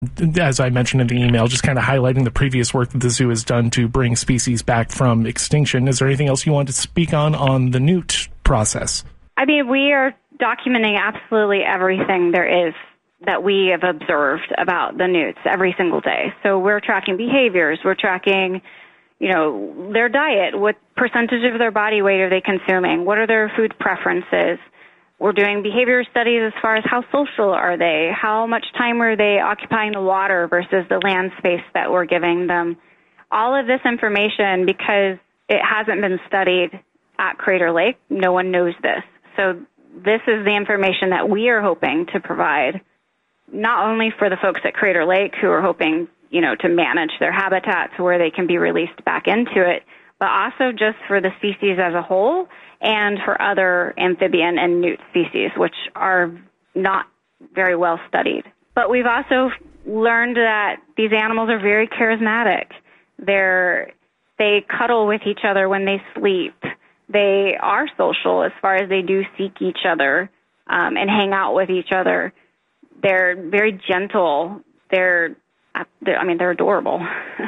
as I mentioned in the email, just kind of highlighting the previous work that the zoo has done to bring species back from extinction. Is there anything else you want to speak on the newt process? I mean, we are documenting absolutely everything there is that we have observed about the newts every single day. So we're tracking behaviors. We're tracking, their diet. What percentage of their body weight are they consuming? What are their food preferences? We're doing behavior studies as far as how social are they? How much time are they occupying the water versus the land space that we're giving them? All of this information, because it hasn't been studied at Crater Lake, no one knows this. So this is the information that we are hoping to provide, not only for the folks at Crater Lake who are hoping, to manage their habitat to where they can be released back into it, but also just for the species as a whole and for other amphibian and newt species, which are not very well studied. But we've also learned that these animals are very charismatic. They cuddle with each other when they sleep. They are social as far as they do seek each other and hang out with each other. They're very gentle. They're adorable.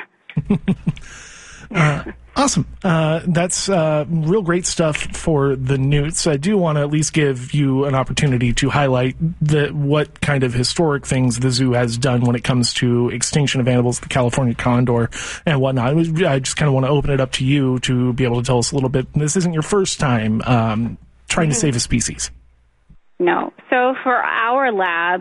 Awesome. That's real great stuff for the newts. I do want to at least give you an opportunity to highlight what kind of historic things the zoo has done when it comes to extinction of animals, the California condor and whatnot. I just kind of want to open it up to you to be able to tell us a little bit. This isn't your first time trying to save a species. No. So for our lab,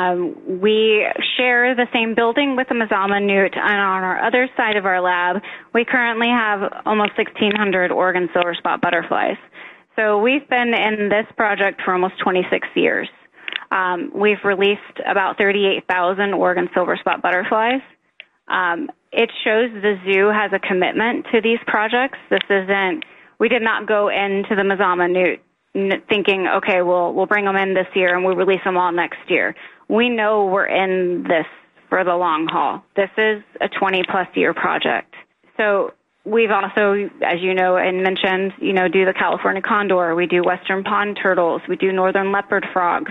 we share the same building with the Mazama newt, and on our other side of our lab, we currently have almost 1,600 Oregon silver spot butterflies. So we've been in this project for almost 26 years. We've released about 38,000 Oregon silver spot butterflies. It shows the zoo has a commitment to these projects. We did not go into the Mazama newt thinking, okay, we'll bring them in this year and we'll release them all next year. We know we're in this for the long haul. This is a 20-plus year project. So we've also, as you know and mentioned, do the California condor. We do western pond turtles. We do northern leopard frogs.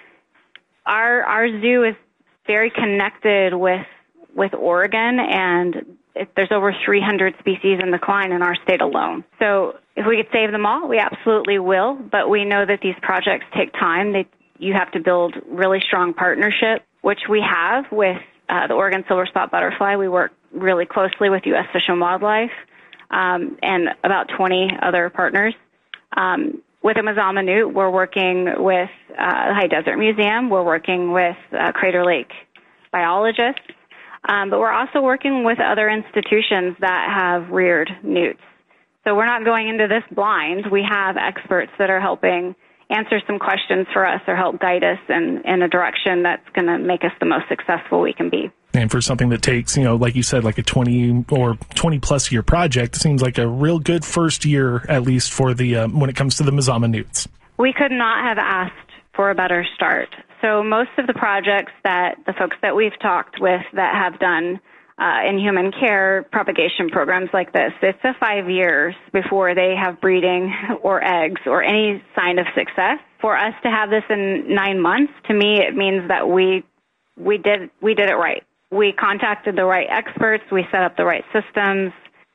Our zoo is very connected with Oregon, and there's over 300 species in decline in our state alone. So if we could save them all, we absolutely will, but we know that these projects take time. You have to build really strong partnership, which we have with the Oregon silver spot butterfly. We work really closely with U.S. Fish and Wildlife and about 20 other partners. With the Mazama newt, we're working with the High Desert Museum. We're working with Crater Lake biologists. But we're also working with other institutions that have reared newts. So we're not going into this blind. We have experts that are helping answer some questions for us or help guide us in a direction that's going to make us the most successful we can be. And for something that takes, like you said, like a 20 or 20-plus year project, it seems like a real good first year, at least for the when it comes to the Mazama newts. We could not have asked for a better start. So most of the projects that the folks that we've talked with that have done in human care propagation programs like this, it's 5 years before they have breeding or eggs or any sign of success. For us to have this in 9 months, to me, it means that we did it right. We contacted the right experts. We set up the right systems.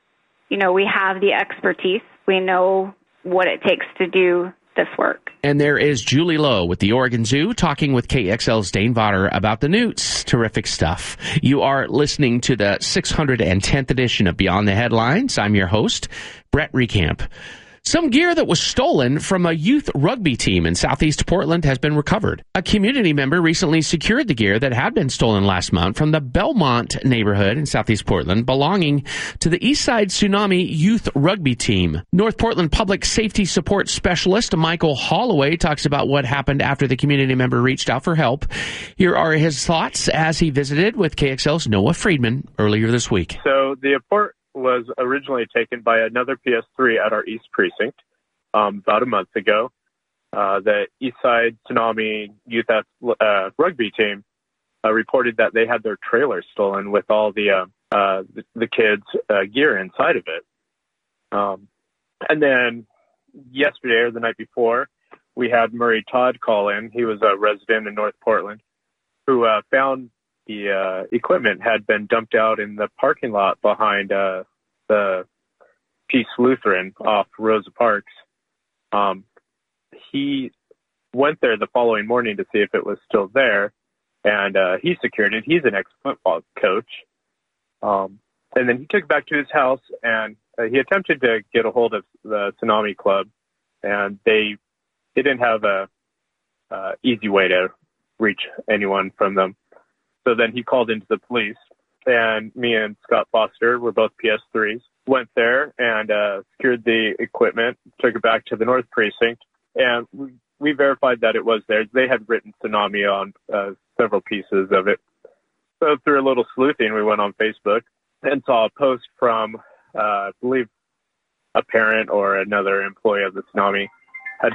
We have the expertise. We know what it takes to do this work. And there is Julie Lowe with the Oregon Zoo talking with KXL's Dane Vodder about the newts. Terrific stuff. You are listening to the 610th edition of Beyond the Headlines. I'm your host, Brett Recamp. Some gear that was stolen from a youth rugby team in southeast Portland has been recovered. A community member recently secured the gear that had been stolen last month from the Belmont neighborhood in southeast Portland belonging to the Eastside Tsunami youth rugby team. North Portland Public Safety Support Specialist Michael Holloway talks about what happened after the community member reached out for help. Here are his thoughts as he visited with KXL's Noah Friedman earlier this week. So the report was originally taken by another PS3 at our East Precinct about a month ago. The Eastside Tsunami Youth Rugby team reported that they had their trailer stolen with all the kids' gear inside of it. And then yesterday or the night before, we had Murray Todd call in. He was a resident in North Portland who found the equipment had been dumped out in the parking lot behind the Peace Lutheran off Rosa Parks. He went there the following morning to see if it was still there, and he secured it. He's an ex-football coach. And then he took it back to his house, and he attempted to get a hold of the Tsunami Club, and they didn't have a easy way to reach anyone from them. So then he called into the police, and me and Scott Foster, we're both PS3s, went there and secured the equipment, took it back to the North Precinct, and we verified that it was theirs. They had written Tsunami on several pieces of it. So through a little sleuthing, we went on Facebook and saw a post from, I believe, a parent or another employee of the Tsunami had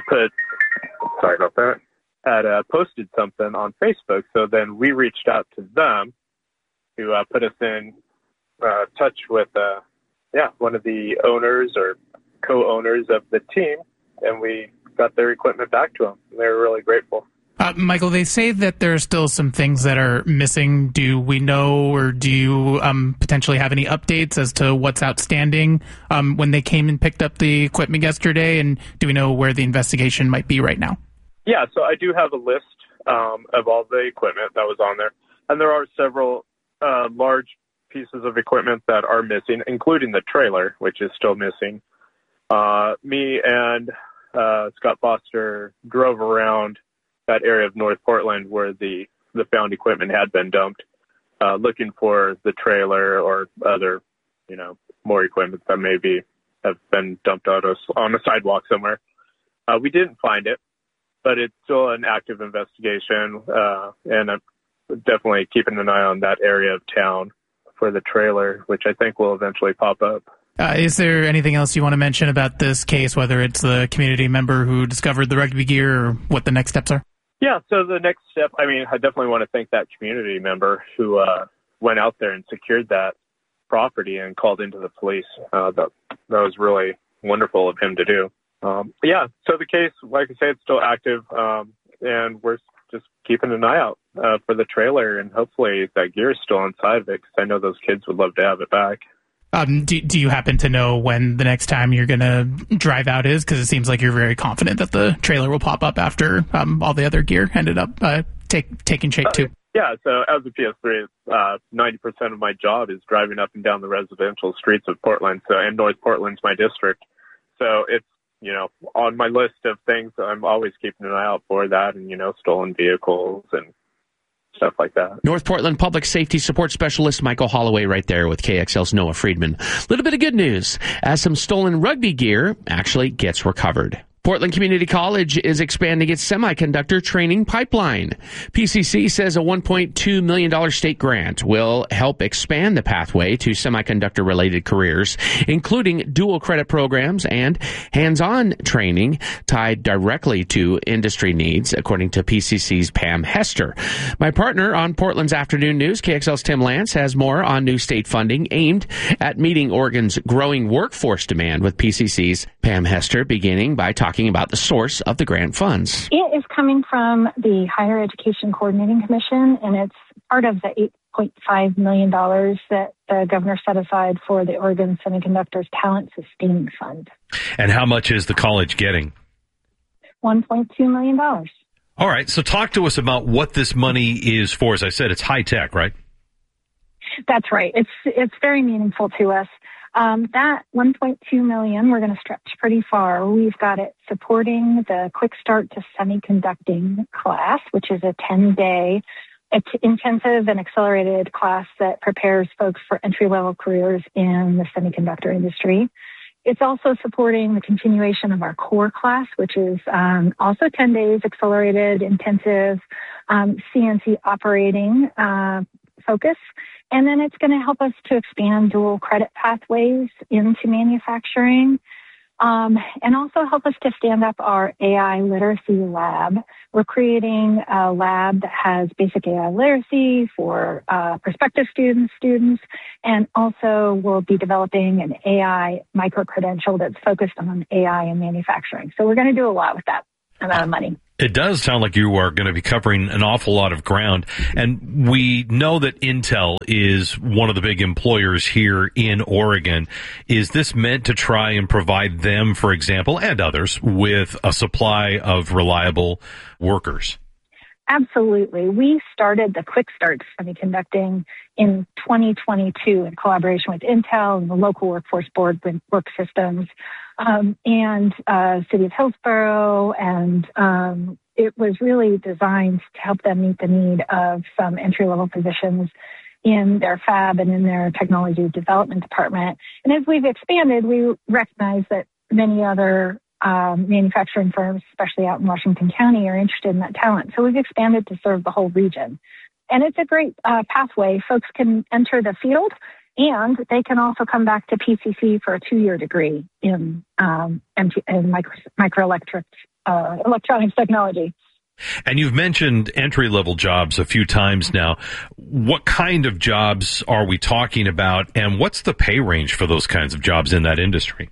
posted something on Facebook. So then we reached out to them to put us in touch with one of the owners or co-owners of the team, and we got their equipment back to them. They were really grateful. Michael, they say that there are still some things that are missing. Do we know, or do you potentially have any updates as to what's outstanding when they came and picked up the equipment yesterday? And do we know where the investigation might be right now? Yeah, so I do have a list of all the equipment that was on there. And there are several large pieces of equipment that are missing, including the trailer, which is still missing. Me and Scott Foster drove around that area of North Portland where the found equipment had been dumped, looking for the trailer or other, more equipment that maybe have been dumped out on a sidewalk somewhere. We didn't find it, but it's still an active investigation, and I'm definitely keeping an eye on that area of town for the trailer, which I think will eventually pop up. Is there anything else you want to mention about this case, whether it's the community member who discovered the rugby gear or what the next steps are? Yeah, so the next step, I definitely want to thank that community member who went out there and secured that property and called into the police. That was really wonderful of him to do. So the case, like I say, it's still active, and we're just keeping an eye out for the trailer, and hopefully that gear is still inside of it, because I know those kids would love to have it back. Do you happen to know when the next time you're going to drive out is? Because it seems like you're very confident that the trailer will pop up after all the other gear ended up taking shape too. Yeah, so as a PS3, 90% of my job is driving up and down the residential streets of Portland, and North Portland's my district. So it's, on my list of things, I'm always keeping an eye out for that, and, stolen vehicles and stuff like that. North Portland Public Safety Support Specialist Michael Holloway right there with KXL's Noah Friedman. A little bit of good news, as some stolen rugby gear actually gets recovered. Portland Community College is expanding its semiconductor training pipeline. PCC says a $1.2 million state grant will help expand the pathway to semiconductor-related careers, including dual credit programs and hands-on training tied directly to industry needs, according to PCC's Pam Hester. My partner on Portland's Afternoon News, KXL's Tim Lance, has more on new state funding aimed at meeting Oregon's growing workforce demand with PCC's Pam Hester, beginning by talking about the source of the grant funds. It is coming from the Higher Education Coordinating Commission, and it's part of the $8.5 million that the governor set aside for the Oregon Semiconductors Talent Sustaining Fund. And how much is the college getting? $1.2 million. All right, so talk to us about what this money is for. As I said, it's high tech, right? That's right. It's very meaningful to us. That $1.2 million, we're going to stretch pretty far. We've got it supporting the Quick Start to Semiconducting class, which is a 10-day intensive and accelerated class that prepares folks for entry-level careers in the semiconductor industry. It's also supporting the continuation of our core class, which is also 10 days accelerated, intensive, CNC operating focus. And then it's going to help us to expand dual credit pathways into manufacturing, and also help us to stand up our AI literacy lab. We're creating a lab that has basic AI literacy for prospective students, and also we'll be developing an AI micro-credential that's focused on AI and manufacturing. So we're going to do a lot with that amount of money. It does sound like you are going to be covering an awful lot of ground. And we know that Intel is one of the big employers here in Oregon. Is this meant to try and provide them, for example, and others, with a supply of reliable workers? Absolutely. We started the Quick Start Semiconducting in 2022 in collaboration with Intel and the local workforce board, Work Systems, and City of Hillsborough. And it was really designed to help them meet the need of some entry-level positions in their fab and in their technology development department. And as we've expanded, we recognize that many other manufacturing firms, especially out in Washington County, are interested in that talent. So we've expanded to serve the whole region. And it's a great pathway. Folks can enter the field, and they can also come back to PCC for a 2-year degree in electronics technology. And you've mentioned entry-level jobs a few times now. What kind of jobs are we talking about, and what's the pay range for those kinds of jobs in that industry?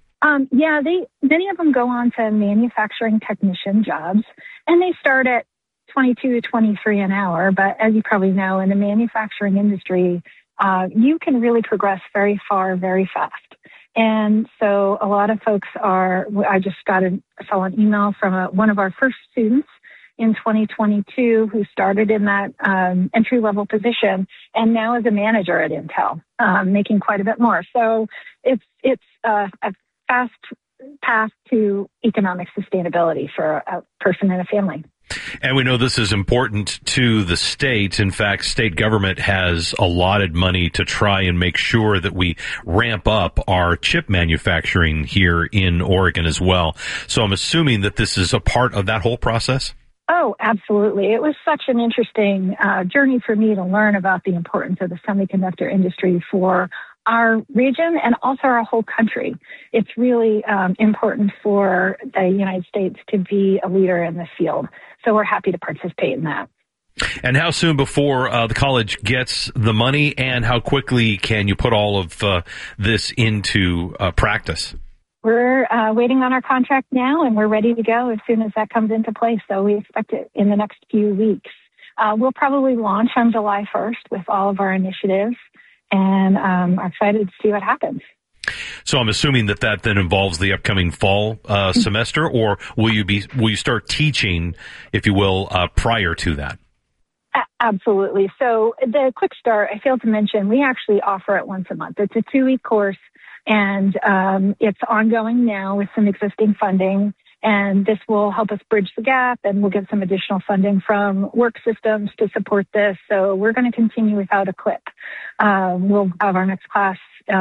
Many of them go on to manufacturing technician jobs, and they start at 22 to 23 an hour. But as you probably know, in the manufacturing industry, you can really progress very far, very fast. And so a lot of folks I just saw an email from one of our first students in 2022 who started in that entry-level position and now is a manager at Intel, making quite a bit more. So it's a fast path to economic sustainability for a person and a family. And we know this is important to the state. In fact, state government has allotted money to try and make sure that we ramp up our chip manufacturing here in Oregon as well. So I'm assuming that this is a part of that whole process? Oh, absolutely. It was such an interesting journey for me to learn about the importance of the semiconductor industry for our region and also our whole country. It's really important for the United States to be a leader in this field. So we're happy to participate in that. And how soon before the college gets the money, and how quickly can you put all of this into practice? We're waiting on our contract now, and we're ready to go as soon as that comes into place. So we expect it in the next few weeks. We'll probably launch on July 1st with all of our initiatives, and I'm excited to see what happens. So I'm assuming that then involves the upcoming fall semester, or will you start teaching, if you will, prior to that? Absolutely. So the Quick Start, I failed to mention, we actually offer it once a month. It's a 2-week course, and it's ongoing now with some existing funding. And this will help us bridge the gap, and we'll get some additional funding from Work Systems to support this. So we're going to continue without a clip. We'll have our next class.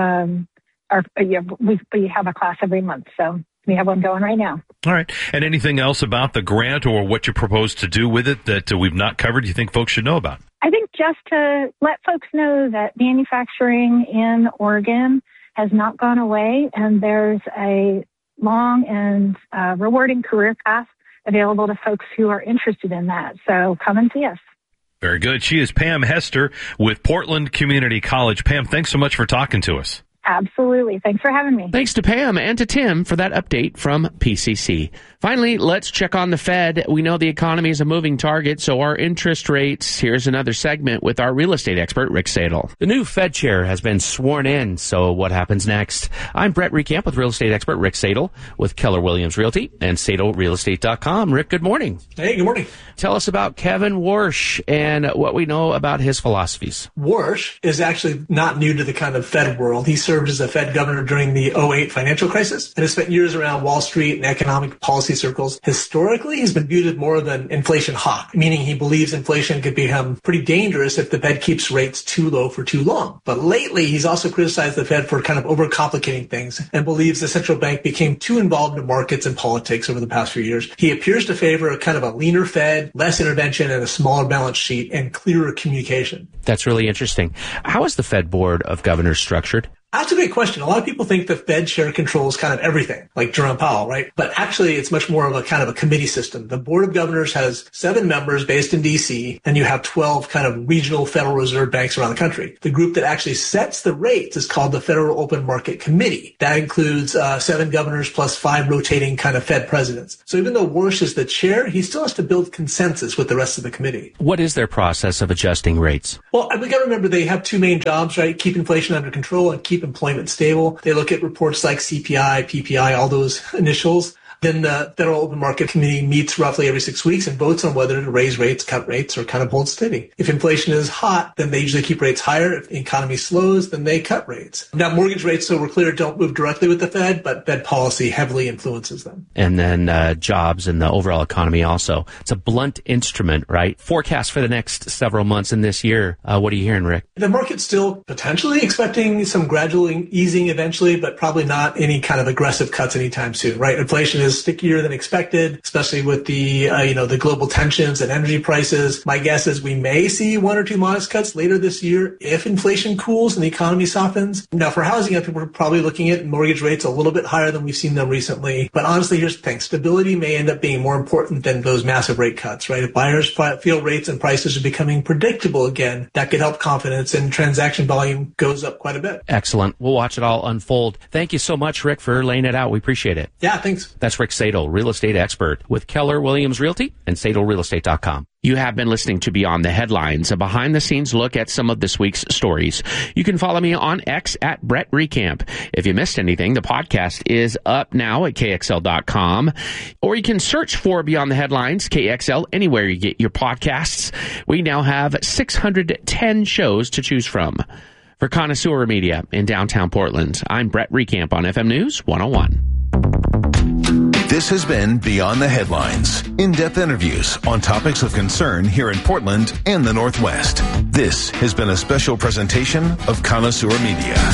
We have a class every month, so we have one going right now. All right. And anything else about the grant or what you propose to do with it that we've not covered you think folks should know about? I think just to let folks know that manufacturing in Oregon has not gone away, and there's a long and rewarding career path available to folks who are interested in that. So come and see us. Very good. She is Pam Hester with Portland Community College. Pam, thanks so much for talking to us. Absolutely. Thanks for having me. Thanks to Pam and to Tim for that update from PCC. Finally, let's check on the Fed. We know the economy is a moving target, so our interest rates. Here's another segment with our real estate expert, Rick Sadel. The new Fed chair has been sworn in, so what happens next? I'm Brett Recamp with real estate expert Rick Sadel with Keller Williams Realty and SadelRealEstate.com. Rick, good morning. Hey, good morning. Tell us about Kevin Warsh and what we know about his philosophies. Warsh is actually not new to the kind of Fed world. He served as a Fed governor during the 2008 financial crisis and has spent years around Wall Street and economic policy circles. Historically, he's been viewed as more of an inflation hawk, meaning he believes inflation could become pretty dangerous if the Fed keeps rates too low for too long. But lately, he's also criticized the Fed for kind of overcomplicating things and believes the central bank became too involved in markets and politics over the past few years. He appears to favor a kind of a leaner Fed, less intervention, and a smaller balance sheet and clearer communication. That's really interesting. How is the Fed Board of Governors structured? That's a great question. A lot of people think the Fed chair controls kind of everything, like Jerome Powell, right? But actually, it's much more of a kind of a committee system. The Board of Governors has 7 members based in D.C., and you have 12 kind of regional Federal Reserve banks around the country. The group that actually sets the rates is called the Federal Open Market Committee. That includes 7 governors plus 5 rotating kind of Fed presidents. So even though Warsh is the chair, he still has to build consensus with the rest of the committee. What is their process of adjusting rates? Well, we got to remember they have 2 main jobs, right? Keep inflation under control and keep employment stable. They look at reports like CPI, PPI, all those initials. Then the Federal Open Market Committee meets roughly every 6 weeks and votes on whether to raise rates, cut rates, or kind of hold steady. If inflation is hot, then they usually keep rates higher. If the economy slows, then they cut rates. Now, mortgage rates, so we're clear, don't move directly with the Fed, but Fed policy heavily influences them. And then jobs and the overall economy also. It's a blunt instrument, right? Forecast for the next several months in this year. What are you hearing, Rick? The market's still potentially expecting some gradual easing eventually, but probably not any kind of aggressive cuts anytime soon, right? Inflation is stickier than expected, especially with the the global tensions and energy prices. My guess is we may see 1 or 2 modest cuts later this year if inflation cools and the economy softens. Now, for housing, I think we're probably looking at mortgage rates a little bit higher than we've seen them recently. But honestly, here's the thing: stability may end up being more important than those massive rate cuts, right? If buyers feel rates and prices are becoming predictable again, that could help confidence, and transaction volume goes up quite a bit. Excellent. We'll watch it all unfold. Thank you so much, Rick, for laying it out. We appreciate it. Yeah, thanks. That's Rick Sadel, real estate expert with Keller Williams Realty and SadelRealEstate.com. You have been listening to Beyond the Headlines, a behind-the-scenes look at some of this week's stories. You can follow me on X at Brett Recamp. If you missed anything, the podcast is up now at KXL.com, or you can search for Beyond the Headlines, KXL, anywhere you get your podcasts. We now have 610 shows to choose from. For Connoisseur Media in downtown Portland, I'm Brett Recamp on FM News 101. This has been Beyond the Headlines, in-depth interviews on topics of concern here in Portland and the Northwest. This has been a special presentation of Connoisseur Media.